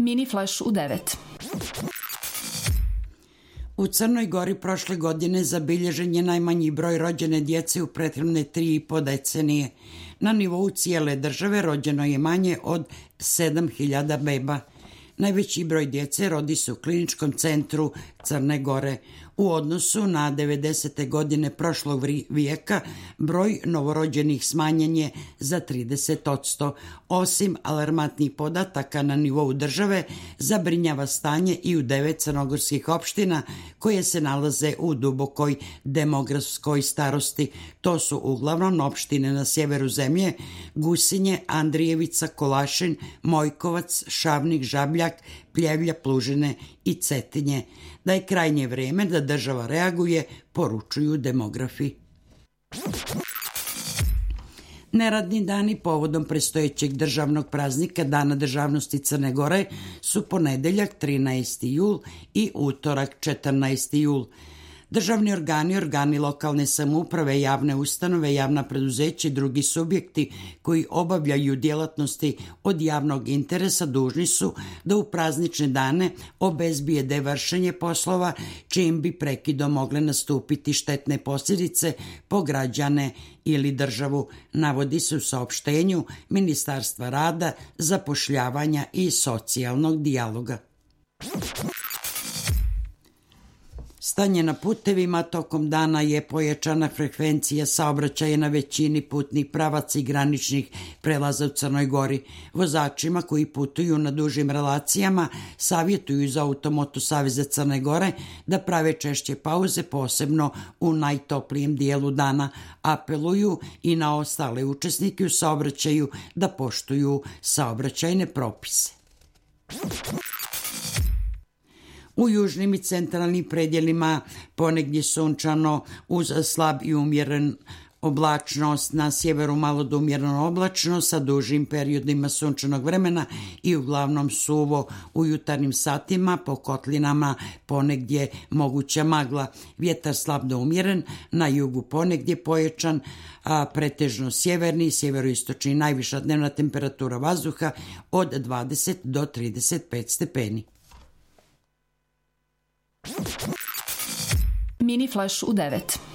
Mini Flash u 9. U Crnoj Gori prošle godine zabilježen je najmanji broj rođene djece u prethodne 3,5 decenije. Na nivou cijele države rođeno je manje od 7.000 beba. Najveći broj djece rodi se u Kliničkom centru Crne Gore. U odnosu na 90. godine prošlog vijeka broj novorođenih smanjen je za 30%. Osim alarmantnih podataka na nivou države, zabrinjava stanje i u 9 crnogorskih opština koje se nalaze u dubokoj demografskoj starosti. To su uglavnom opštine na sjeveru zemlje: Gusinje, Andrijevica, Kolašin, Mojkovac, Šavnik, Žabljak, Pljevlja, Plužine i Cetinje. Da je krajnje vrijeme da država reaguje, poručuju demografi. Neradni dani povodom predstojećeg državnog praznika Dana državnosti Crne Gore su ponedeljak 13. jul i utorak 14. jul. Državni organi, organi lokalne samouprave, javne ustanove, javna preduzeća i drugi subjekti koji obavljaju djelatnosti od javnog interesa dužni su da u praznične dane obezbijede vršenje poslova čijim bi prekidom mogle nastupiti štetne posljedice po građane ili državu, navodi se u saopštenju Ministarstva rada, zapošljavanja i socijalnog dijaloga. Stanje na putevima: tokom dana je pojačana frekvencija saobraćaja na većini putnih pravaca i graničnih prelaza u Crnoj Gori. Vozačima koji putuju na dužim relacijama savjetuju za Automoto saveza Crne Gore da prave češće pauze, posebno u najtoplijem dijelu dana. Apeluju i na ostale učesnike u saobraćaju da poštuju saobraćajne propise. U južnim i centralnim predjelima ponegdje sunčano uz slab i umjeren oblačnost, na sjeveru malo do umjereno oblačno sa dužim periodima sunčanog vremena i uglavnom suvo. U jutarnjim satima po kotlinama ponegdje moguća magla. Vjetar slab do umjeren, na jugu ponegdje pojačan, a pretežno sjeverni i sjeveroistočni. Najviša dnevna temperatura vazduha od 20 do 35 stepeni. Mini Flash u 9.